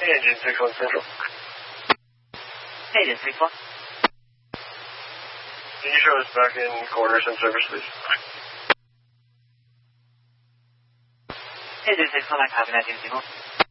Engine 61 Central. Engine 61. Can you show us back in quarters and service, please? Engine 61, copy that, 2 Seymour.